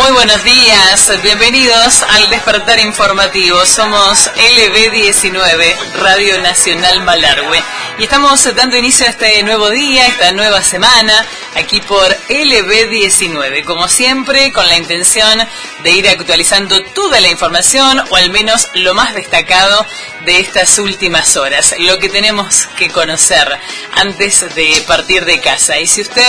Muy buenos días, bienvenidos al Despertar Informativo. Somos LB19, Radio Nacional Malargüe. Y estamos dando inicio a este nuevo día, esta nueva semana, aquí por LB19. Como siempre, con la intención de ir actualizando toda la información, o al menos lo más destacado de estas últimas horas. Lo que tenemos que conocer antes de partir de casa. Y si usted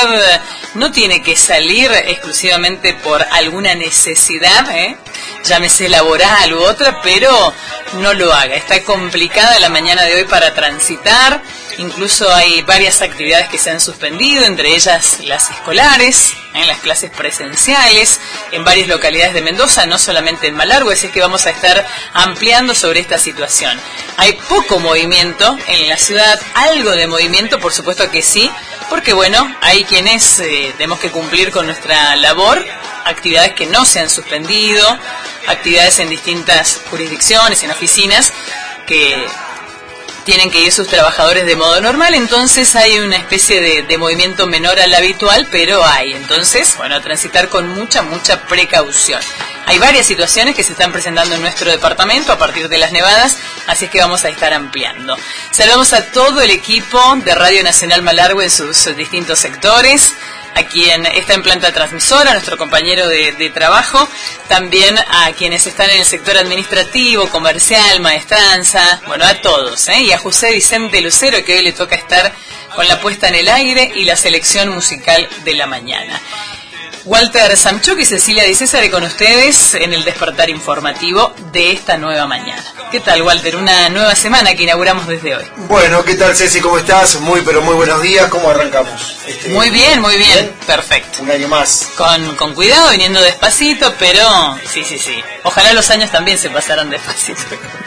no tiene que salir exclusivamente por alguna necesidad, llámese laboral u otra, pero no lo haga. Está complicada la mañana de hoy para transitar. Incluso hay varias actividades que se han suspendido, entre ellas las escolares, las clases presenciales, en varias localidades de Mendoza, no solamente en Malargüe, así que vamos a estar ampliando sobre esta situación. Hay poco movimiento en la ciudad, algo de movimiento, por supuesto que sí, porque bueno, hay quienes tenemos que cumplir con nuestra labor, actividades que no se han suspendido, actividades en distintas jurisdicciones, en oficinas, que tienen que ir sus trabajadores de modo normal, entonces hay una especie de movimiento menor al habitual, pero hay. Entonces, bueno, a transitar con mucha precaución. Hay varias situaciones que se están presentando en nuestro departamento a partir de las nevadas, así es que vamos a estar ampliando. Saludamos a todo el equipo de Radio Nacional Malargüe en sus distintos sectores, a quien está en planta transmisora, nuestro compañero de trabajo, también a quienes están en el sector administrativo, comercial, maestranza, bueno, a todos, y a José Vicente Lucero, que hoy le toca estar con la puesta en el aire y la selección musical de la mañana. Walter Samchuk y Cecilia Di César con ustedes en el Despertar Informativo de esta nueva mañana. ¿Qué tal, Walter? Una nueva semana que inauguramos desde hoy. Bueno, ¿qué tal, Ceci? ¿Cómo estás? Muy buenos días. ¿Cómo arrancamos? Muy bien. Perfecto. Un año más. Con cuidado, viniendo despacito, pero sí. Ojalá los años también se pasaran despacito.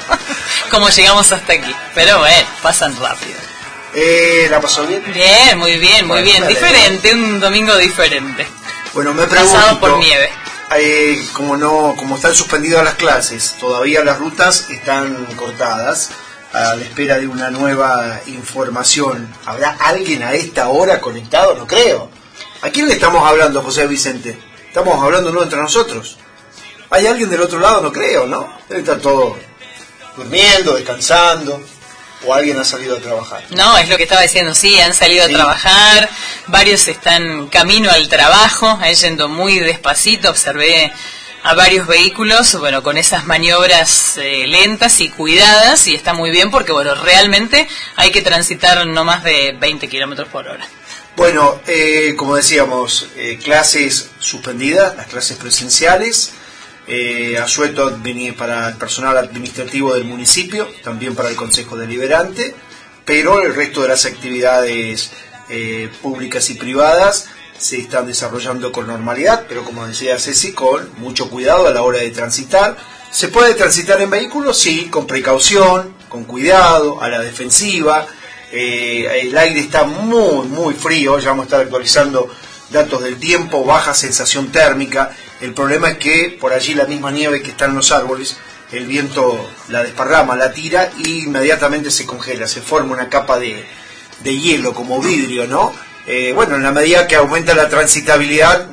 Como llegamos hasta aquí. Pero bueno, pasan rápido. ¿La pasó bien? Bien, muy bien. Diferente, un domingo diferente. Bueno, me pregunto, pasado por nieve. Como están suspendidas las clases, todavía las rutas están cortadas a la espera de una nueva información. ¿Habrá alguien a esta hora conectado? No creo. ¿A quién le estamos hablando, José Vicente? Estamos hablando entre nosotros. ¿Hay alguien del otro lado? No creo, ¿no? Está todo durmiendo, descansando. ¿O alguien ha salido a trabajar? No, es lo que estaba diciendo, sí, han salido a trabajar, varios están camino al trabajo, yendo muy despacito, observé a varios vehículos, bueno, con esas maniobras lentas y cuidadas, y está muy bien porque, bueno, realmente hay que transitar no más de 20 kilómetros por hora. Bueno, como decíamos, clases suspendidas, las clases presenciales, asueto para el personal administrativo del municipio, también para el Consejo Deliberante, pero el resto de las actividades públicas y privadas se están desarrollando con normalidad, pero como decía Ceci, con mucho cuidado a la hora de transitar. ¿Se puede transitar en vehículos? Sí, con precaución, con cuidado, a la defensiva. El aire está muy frío, ya vamos a estar actualizando datos del tiempo, baja sensación térmica. El problema es que por allí la misma nieve que está en los árboles, el viento la desparrama, la tira y inmediatamente se congela, se forma una capa de hielo como vidrio, ¿no? Bueno, en la medida que aumenta la transitabilidad,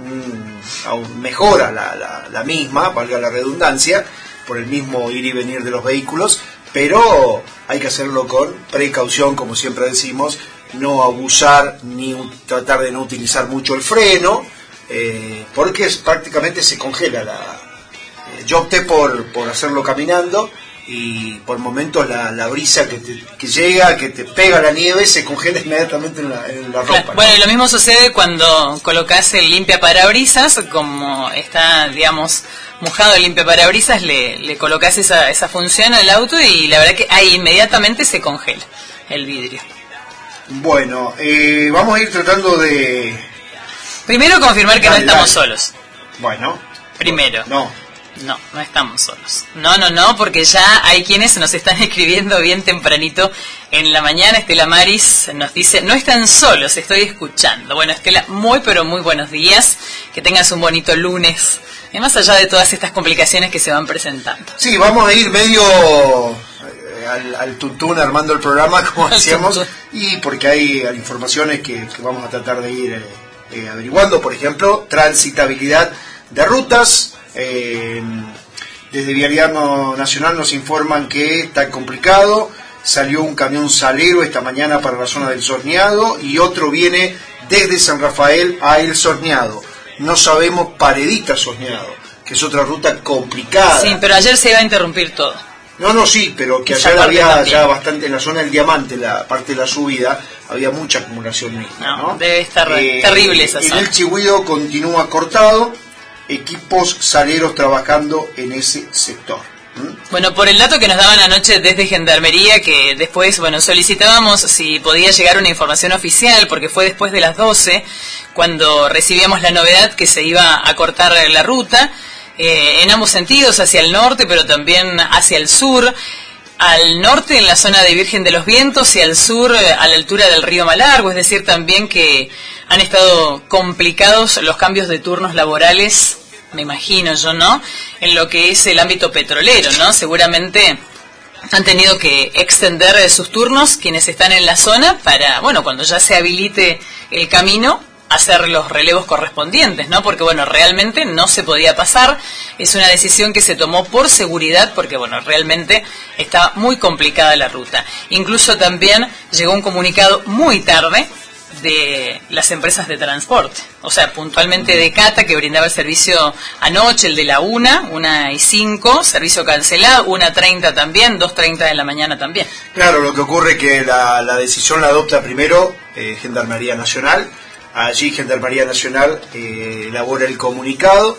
mejora la misma, valga la redundancia, por el mismo ir y venir de los vehículos, pero hay que hacerlo con precaución, como siempre decimos, no abusar ni tratar de no utilizar mucho el freno, porque prácticamente se congela. Yo opté por hacerlo caminando y por momentos la brisa que llega, que te pega la nieve, se congela inmediatamente en la ropa, ¿no? Bueno, y lo mismo sucede cuando colocas el limpiaparabrisas, como está, digamos, mojado el limpiaparabrisas, le colocas esa función al auto y la verdad que ahí inmediatamente se congela el vidrio. Bueno, vamos a ir tratando de... Primero confirmar que no estamos solos. Bueno. Primero. No estamos solos. No, porque ya hay quienes nos están escribiendo bien tempranito en la mañana. Estela Maris nos dice, no están solos, estoy escuchando. Bueno, Estela, muy buenos días. Que tengas un bonito lunes. Más allá de todas estas complicaciones que se van presentando. Sí, vamos a ir medio al tuntún armando el programa, como decíamos, y porque hay informaciones que vamos a tratar de ir averiguando. Por ejemplo, transitabilidad de rutas. Desde Vialidad Nacional nos informan que está complicado. Salió un camión salero esta mañana para la zona del Sorneado y otro viene desde San Rafael a El Sorneado. No sabemos Paredita Sorneado, que es otra ruta complicada. Sí, pero ayer se iba a interrumpir todo. No, sí, pero que ayer había ya bastante en la zona del Diamante, la parte de la subida, había mucha acumulación mixta, ¿no? Debe estar terrible esa zona. El Chigüido continúa cortado, equipos saleros trabajando en ese sector. Bueno, por el dato que nos daban anoche desde Gendarmería, que después, solicitábamos si podía llegar una información oficial, porque fue después de las 12, cuando recibíamos la novedad que se iba a cortar la ruta, en ambos sentidos, hacia el norte, pero también hacia el sur. Al norte en la zona de Virgen de los Vientos y al sur a la altura del río Malargüe, es decir, también que han estado complicados los cambios de turnos laborales, me imagino yo, ¿no?, en lo que es el ámbito petrolero, ¿no? Seguramente han tenido que extender sus turnos quienes están en la zona para, cuando ya se habilite el camino, hacer los relevos correspondientes, ¿no? Porque, realmente no se podía pasar. Es una decisión que se tomó por seguridad, porque, realmente estaba muy complicada la ruta. Incluso también llegó un comunicado muy tarde de las empresas de transporte, o sea, puntualmente de Cata, que brindaba el servicio anoche, el de la 1:05, servicio cancelado, 1:30 también, 2:30 de la mañana también. Claro, lo que ocurre es que la decisión la adopta primero Gendarmería Nacional. Allí Gendarmería Nacional elabora el comunicado,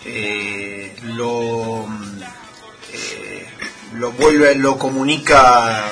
lo comunica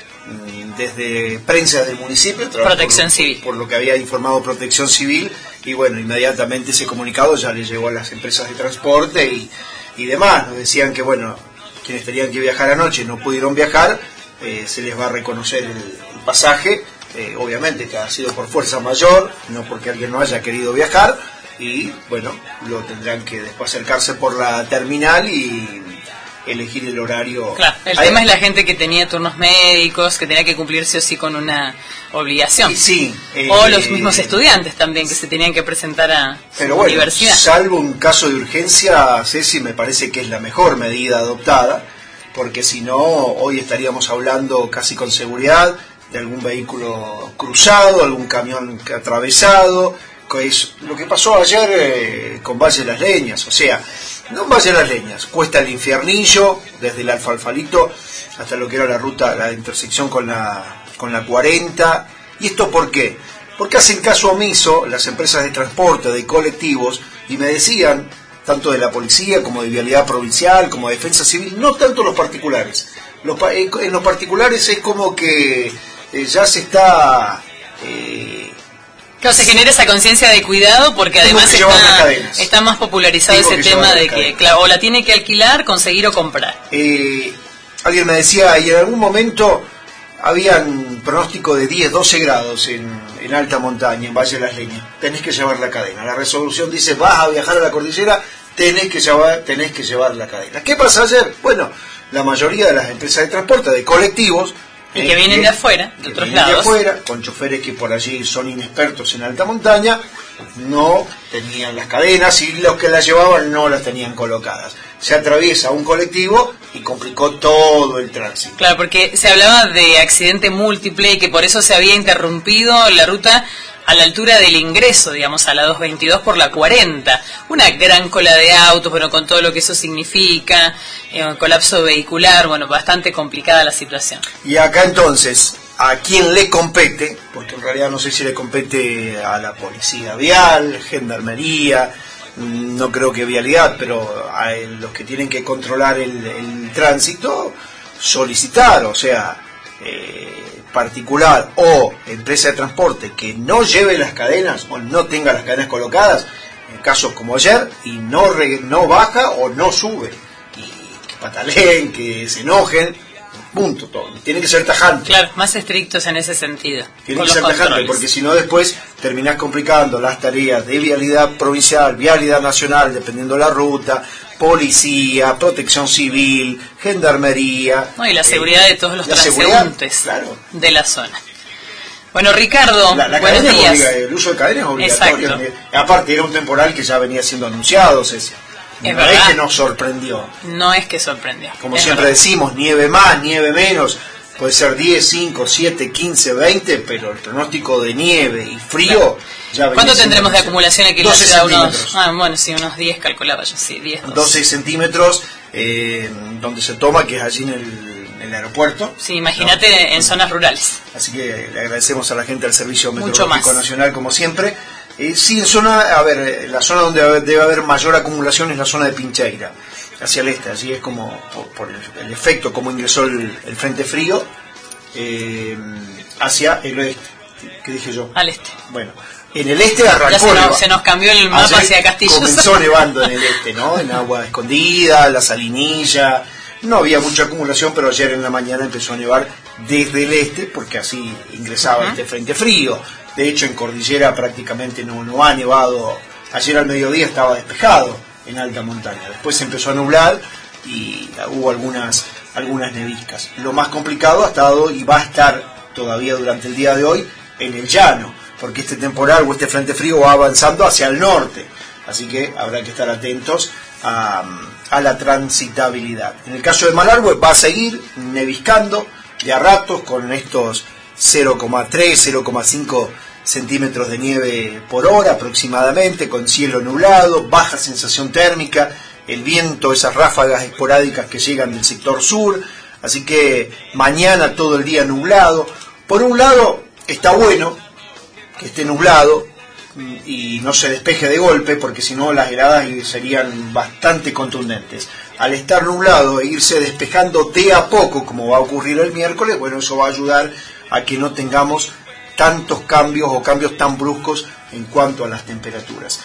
desde prensa del municipio, Protección Civil, por lo que había informado Protección Civil, y inmediatamente ese comunicado ya le llegó a las empresas de transporte y demás. Nos decían que quienes tenían que viajar anoche no pudieron viajar, se les va a reconocer el pasaje, obviamente que ha sido por fuerza mayor, no porque alguien no haya querido viajar, y lo tendrán que después acercarse por la terminal y elegir el horario. Claro, el tema es la gente que tenía turnos médicos, que tenía que cumplir sí o sí con una obligación. Sí, o los mismos estudiantes también, que se tenían que presentar a la universidad. Salvo un caso de urgencia, Ceci, me parece que es la mejor medida adoptada, porque si no, hoy estaríamos hablando casi con seguridad de algún vehículo cruzado, algún camión atravesado, que es lo que pasó ayer con Valle de las Leñas. O sea, no Valle de las Leñas, Cuesta el Infiernillo, desde el Alfalfalito hasta lo que era la ruta, la intersección con la 40. ¿Y esto por qué? Porque hacen caso omiso las empresas de transporte, de colectivos, y me decían, tanto de la policía como de Vialidad Provincial, como de Defensa Civil, no tanto los particulares. En los particulares es como que ya se está... Claro, se genera esa conciencia de cuidado, porque además está más popularizado ese tema de que, o la tiene que alquilar, conseguir o comprar. Alguien me decía, y en algún momento habían pronóstico de 10, 12 grados en alta montaña, en Valle de las Leñas. Tenés que llevar la cadena. La resolución dice, vas a viajar a la cordillera, tenés que llevar la cadena. ¿Qué pasa ayer? La mayoría de las empresas de transporte, de colectivos, y que vienen de afuera, de otros lados, con choferes que por allí son inexpertos en alta montaña, no tenían las cadenas, y los que las llevaban no las tenían colocadas. Se atraviesa un colectivo y complicó todo el tránsito. Claro, porque se hablaba de accidente múltiple y que por eso se había interrumpido la ruta a la altura del ingreso, digamos, a la 222 por la 40. Una gran cola de autos, con todo lo que eso significa, colapso vehicular, bastante complicada la situación. Y acá entonces, ¿a quién le compete? Porque en realidad no sé si le compete a la policía vial, Gendarmería, no creo que Vialidad, pero a los que tienen que controlar el tránsito, solicitar, o sea... particular o empresa de transporte que no lleve las cadenas o no tenga las cadenas colocadas, en casos como ayer, y no baja o no sube, y que pataleen, que se enojen, punto, todo. Tiene que ser tajante. Claro, más estrictos en ese sentido. Tiene que ser tajante, porque si no después terminás complicando las tareas de Vialidad Provincial, Vialidad Nacional, dependiendo de la ruta, Policía, Protección Civil, Gendarmería. Y la seguridad de todos los transeúntes de la zona. Bueno, Ricardo, La buenos cadena días. el uso de cadena es obligatorio. Exacto. Aparte, era un temporal que ya venía siendo anunciado. No verdad. es que nos sorprendió. No es que sorprendió. Como es siempre verdad. decimos, nieve más, nieve menos. Puede ser 10, 5, 7, 15, 20, pero el pronóstico de nieve y frío ya venía. ¿Cuánto siendo tendremos de anunciado. acumulación aquí en la 12 ciudad? centímetros. Bueno, sí, unos 10 calculaba yo, sí, 10. 12 centímetros, donde se toma, que es allí en el aeropuerto. Sí, imagínate en zonas rurales. Así que le agradecemos a la gente del Servicio Mucho Meteorológico más. Nacional, como siempre. Sí, en zona, la zona donde debe haber mayor acumulación es la zona de Pincheira, hacia el este. Allí es como, por el efecto, como ingresó el frente frío, hacia el oeste. ¿Qué dije yo? Al este. Bueno, en el este arrancó. Ya se nos cambió el mapa Ayer hacia Castillo. comenzó nevando en el este, ¿no? En Agua Escondida, La Salinilla. No había mucha acumulación, pero ayer en la mañana empezó a nevar desde el este, porque así ingresaba este frente frío. De hecho, en Cordillera prácticamente no ha nevado. Ayer al mediodía estaba despejado en alta montaña. Después se empezó a nublar y hubo algunas neviscas. Lo más complicado ha estado y va a estar todavía durante el día de hoy en el llano, porque este temporal o este frente frío va avanzando hacia el norte. Así que habrá que estar atentos a la transitabilidad. En el caso de Malargüe va a seguir neviscando de a ratos con estos 0,3, 0,5 centímetros de nieve por hora aproximadamente, con cielo nublado, baja sensación térmica, el viento, esas ráfagas esporádicas que llegan del sector sur. Así que mañana todo el día nublado. Por un lado está bueno que esté nublado y no se despeje de golpe, porque si no las heladas serían bastante contundentes. Al estar nublado e irse despejando de a poco, como va a ocurrir el miércoles, bueno, eso va a ayudar a que no tengamos tantos cambios o cambios tan bruscos en cuanto a las temperaturas.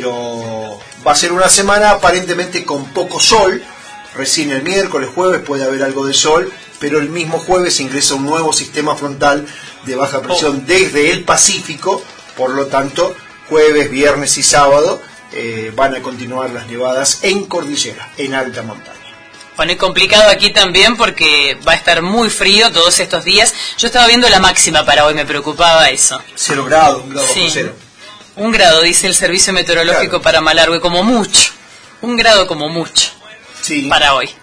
Pero va a ser una semana aparentemente con poco sol. Recién el miércoles, jueves puede haber algo de sol, pero el mismo jueves ingresa un nuevo sistema frontal de baja presión desde el Pacífico. Por lo tanto, jueves, viernes y sábado van a continuar las nevadas en cordillera, en alta montaña. Bueno, y complicado aquí también porque va a estar muy frío todos estos días. Yo estaba viendo la máxima para hoy, me preocupaba eso. 0 grados, 1 grado Sí. bajo cero. 1 grado, dice el Servicio Meteorológico, Claro. para Malargüe, como mucho. 1 grado como mucho Sí. para hoy.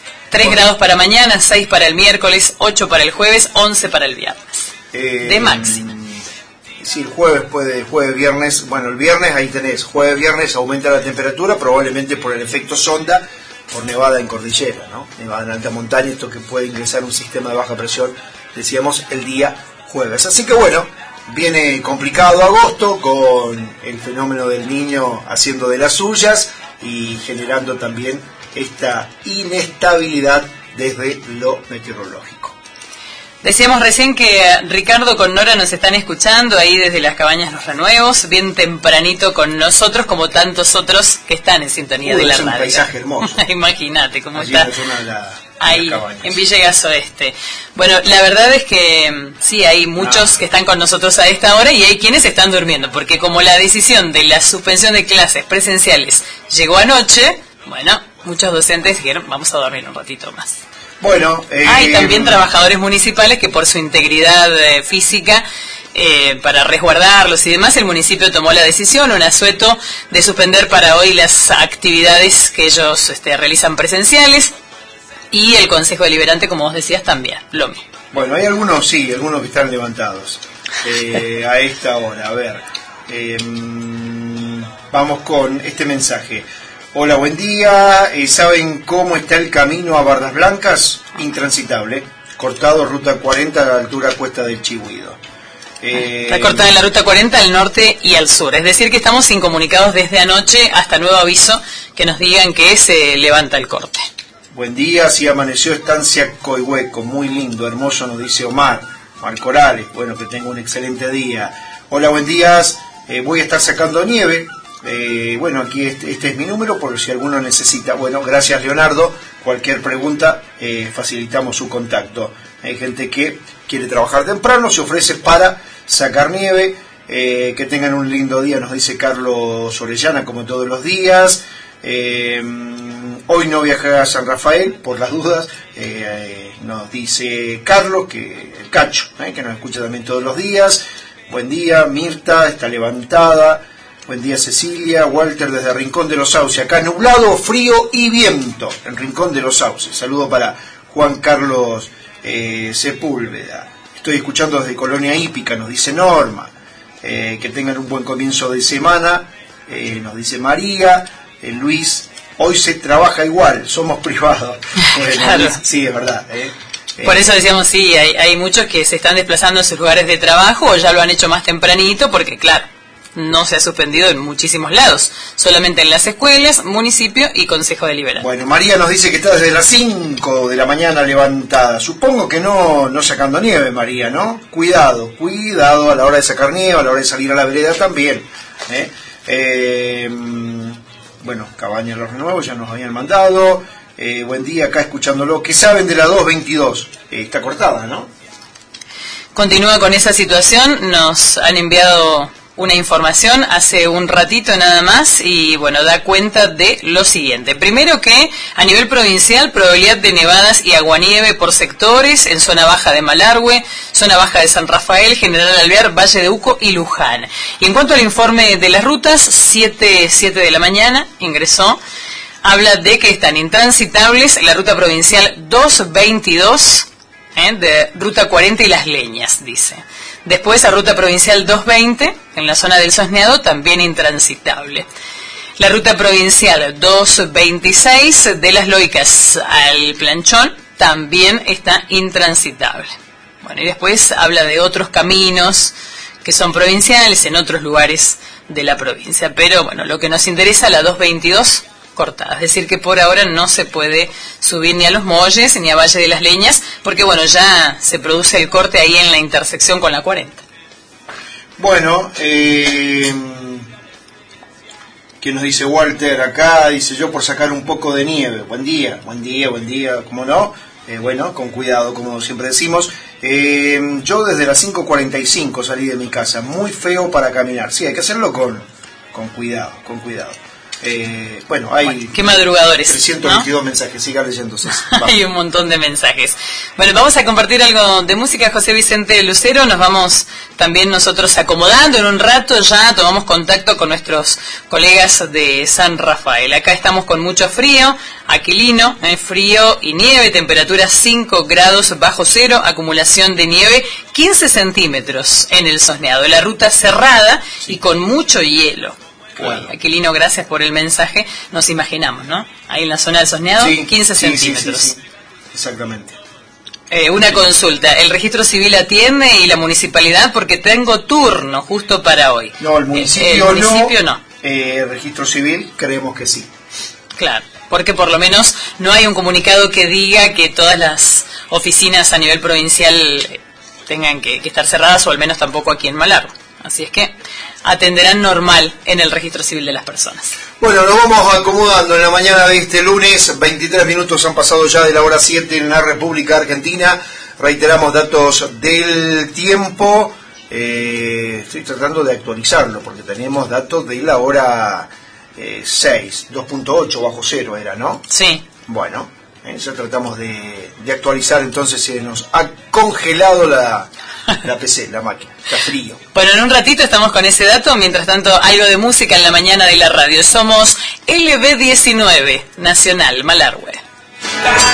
3 grados para mañana, 6 para el miércoles, 8 para el jueves, 11 para el viernes. De máxima. Sí, el jueves, viernes, bueno, el viernes ahí tenés, jueves, viernes aumenta la temperatura, probablemente por el efecto sonda, por nevada en cordillera, ¿no? Nevada en alta montaña, esto que puede ingresar un sistema de baja presión, decíamos, el día jueves. Así que bueno, viene complicado agosto, con el fenómeno del Niño haciendo de las suyas y generando también esta inestabilidad desde lo meteorológico. Decíamos recién que Ricardo con Nora nos están escuchando ahí desde las Cabañas Los Renuevos, bien tempranito con nosotros, como tantos otros que están en sintonía de la Es un radio. paisaje hermoso. Imagínate cómo Allí está. en la zona de Ahí, las cabañas. en Villegas Oeste. Bueno, la verdad es que sí, hay muchos que están con nosotros a esta hora y hay quienes están durmiendo, porque como la decisión de la suspensión de clases presenciales llegó anoche, bueno, muchos docentes dijeron, vamos a dormir un ratito más. Bueno, Hay también trabajadores municipales que por su integridad física, para resguardarlos y demás, el municipio tomó la decisión, un asueto, de suspender para hoy las actividades que ellos realizan presenciales, y el Consejo Deliberante, como vos decías, también, lo mismo. Bueno, hay algunos, sí, algunos que están levantados a esta hora. A ver, vamos con este mensaje. Hola, buen día. ¿Saben cómo está el camino a Bardas Blancas? Intransitable. Cortado, ruta 40 a la altura Cuesta del Chihuido. Está cortada en la ruta 40 al norte y al sur. Es decir, que estamos incomunicados desde anoche hasta nuevo aviso que nos digan que se levanta el corte. Buen día, sí amaneció Estancia Coihueco, muy lindo, hermoso, nos dice Omar Corales. Bueno, que tenga un excelente día. Hola, buen día. Voy a estar sacando nieve. Bueno, aquí este es mi número por si alguno necesita. Bueno, gracias Leonardo. Cualquier pregunta, facilitamos su contacto. Hay gente que quiere trabajar temprano, se ofrece para sacar nieve. Que tengan un lindo día, nos dice Carlos Orellana, como todos los días. Hoy no viajé a San Rafael, por las dudas. Nos dice Carlos, que el Cacho, que nos escucha también todos los días. Buen día, Mirta, está levantada. Buen día, Cecilia. Walter desde Rincón de los Sauces. Acá nublado, frío y viento en Rincón de los Sauces. Saludo para Juan Carlos Sepúlveda. Estoy escuchando desde Colonia Hípica, nos dice Norma. Que tengan un buen comienzo de semana. Nos dice María. Luis, hoy se trabaja igual, somos privados. Claro. Sí, es verdad. Por eso decíamos, sí, hay muchos que se están desplazando a sus lugares de trabajo o ya lo han hecho más tempranito porque, claro, no se ha suspendido en muchísimos lados, solamente en las escuelas, municipio y consejo deliberante. Bueno, María nos dice que está desde las 5 de la mañana levantada. Supongo que no sacando nieve, María, ¿no? Cuidado a la hora de sacar nieve, a la hora de salir a la vereda también. Bueno, Cabaña Los Renuevos ya nos habían mandado. Buen día, acá escuchándolo. ¿Qué saben de la 222? Está cortada, ¿no? Continúa con esa situación. Nos han enviado una información hace un ratito nada más y bueno, da cuenta de lo siguiente. Primero que a nivel provincial, probabilidad de nevadas y aguanieve por sectores en zona baja de Malargüe, zona baja de San Rafael, General Alvear, Valle de Uco y Luján. Y en cuanto al informe de las rutas, 7 de la mañana ingresó, habla de que están intransitables la ruta provincial 222, de Ruta 40 y Las Leñas, dice. Después a ruta provincial 220, en la zona del Sosneado, también intransitable. La ruta provincial 226, de Las Loicas al Planchón, también está intransitable. Bueno, y después habla de otros caminos que son provinciales en otros lugares de la provincia. Pero bueno, lo que nos interesa, la 222, cortada. Es decir, que por ahora no se puede subir ni a Los Molles ni a Valle de las Leñas, porque bueno, ya se produce el corte ahí en la intersección con la 40. Bueno, ¿qué nos dice Walter acá? Dice, yo por sacar un poco de nieve. Buen día, ¿cómo no? Bueno, con cuidado, como siempre decimos. Yo desde las 5:45 salí de mi casa, muy feo para caminar. Sí, hay que hacerlo con cuidado. Bueno, hay qué madrugadores, 322, ¿no? Mensajes, siga leyendo. Hay un montón de mensajes. Bueno, vamos a compartir algo de música, José Vicente Lucero. Nos vamos también nosotros acomodando en un rato, ya tomamos contacto con nuestros colegas de San Rafael. Acá estamos con mucho frío, Aquilino, frío y nieve, temperatura 5 grados bajo cero, acumulación de nieve 15 centímetros en el Sosneado. La ruta cerrada y con mucho hielo. Bueno, Aquilino, gracias por el mensaje. Nos imaginamos, ¿no? Ahí en la zona del Sosneado, sí, 15 centímetros. Sí. Exactamente. Una consulta. ¿El registro civil atiende y la municipalidad? Porque tengo turno justo para hoy. No, el municipio no. El registro civil creemos que sí. Claro, porque por lo menos no hay un comunicado que diga que todas las oficinas a nivel provincial tengan que estar cerradas, o al menos tampoco aquí en Malargüe. Así es que atenderán normal en el registro civil de las personas. Bueno, nos vamos acomodando en la mañana de este lunes. 23 minutos han pasado ya de la hora 7 en la República Argentina. Reiteramos datos del tiempo. Estoy tratando de actualizarlo porque tenemos datos de la hora 6, 2.8 bajo cero era, ¿no? Sí. Bueno, ya tratamos de actualizar, entonces se nos ha congelado la PC, la máquina, está frío. Bueno, en un ratito estamos con ese dato, mientras tanto algo de música en la mañana de la radio. Somos LB19, Nacional Malargüe.